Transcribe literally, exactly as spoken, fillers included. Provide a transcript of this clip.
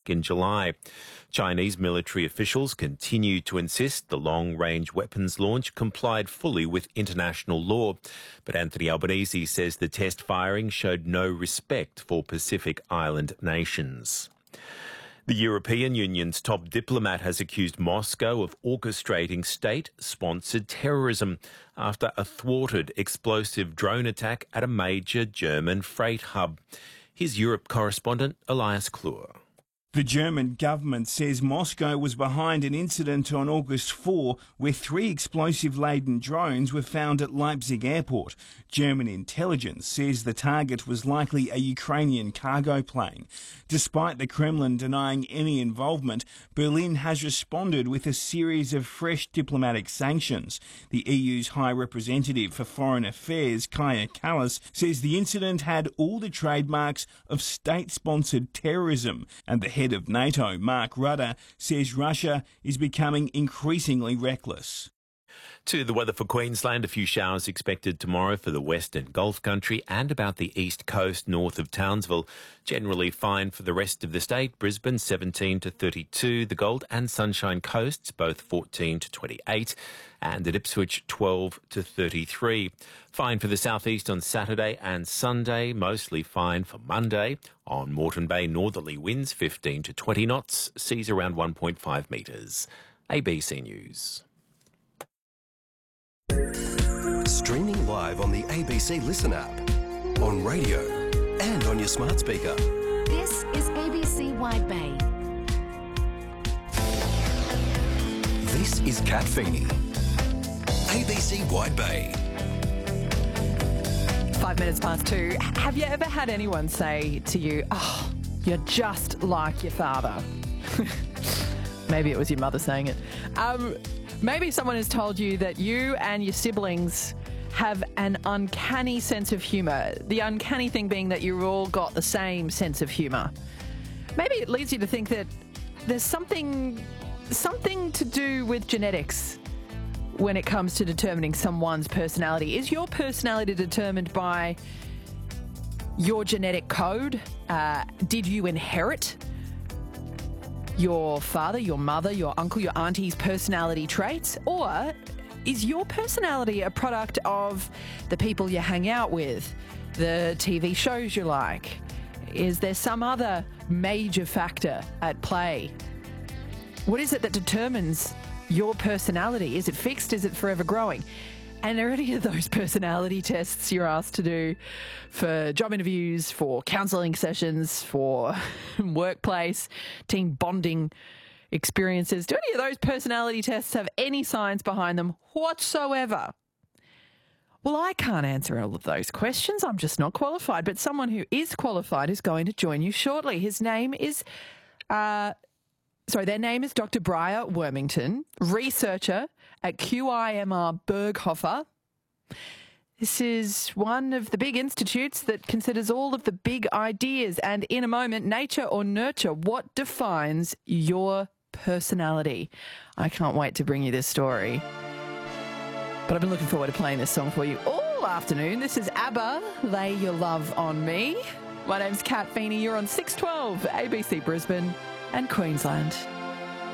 Kursk in July. Chinese military officials continue to insist the long-range weapons launch complied fully with international law. But Anthony Albanese says the test firing showed no respect for Pacific Island nations. The European Union's top diplomat has accused Moscow of orchestrating state-sponsored terrorism after a thwarted explosive drone attack at a major German freight hub. Here's Europe correspondent Elias Klur. The German government says Moscow was behind an incident on August fourth where three explosive-laden drones were found at Leipzig airport. German intelligence says the target was likely a Ukrainian cargo plane. Despite the Kremlin denying any involvement, Berlin has responded with a series of fresh diplomatic sanctions. The E U's High Representative for Foreign Affairs, Kaja Kallas, says the incident had all the trademarks of state-sponsored terrorism, and the head of NATO, Mark Rutte, says Russia is becoming increasingly reckless. To the weather for Queensland, a few showers expected tomorrow for the west and Gulf country and about the east coast north of Townsville. Generally fine for the rest of the state. Brisbane seventeen to thirty-two, the Gold and Sunshine Coasts both fourteen to twenty-eight, and at Ipswich twelve to thirty-three. Fine for the southeast on Saturday and Sunday, mostly fine for Monday. On Moreton Bay, northerly winds fifteen to twenty knots, seas around one point five metres. A B C News. Streaming live on the A B C Listen app, on radio and on your smart speaker. This is A B C Wide Bay. This is Kat Feeney. A B C Wide Bay. Five minutes past two. Have you ever had anyone say to you, oh, you're just like your father? Maybe it was your mother saying it. Um, maybe someone has told you that you and your siblings have an uncanny sense of humour. The uncanny thing being that you've all got the same sense of humour. Maybe it leads you to think that there's something, something to do with genetics when it comes to determining someone's personality. Is your personality determined by your genetic code? Uh, did you inherit your father, your mother, your uncle, your auntie's personality traits? Or is your personality a product of the people you hang out with, the T V shows you like? Is there some other major factor at play? What is it that determines your personality? Is it fixed? Is it forever growing? And are any of those personality tests you're asked to do for job interviews, for counselling sessions, for workplace, team bonding experiences, do any of those personality tests have any science behind them whatsoever? Well, I can't answer all of those questions. I'm just not qualified. But someone who is qualified is going to join you shortly. His name is... Uh, Sorry, their name is Doctor Briar Wormington, researcher at Q I M R Berghofer. This is one of the big institutes that considers all of the big ideas. And in a moment, nature or nurture, what defines your personality? I can't wait to bring you this story. But I've been looking forward to playing this song for you all afternoon. This is ABBA, Lay Your Love on Me. My name's Kat Feeney. You're on six twelve A B C Brisbane and Queensland.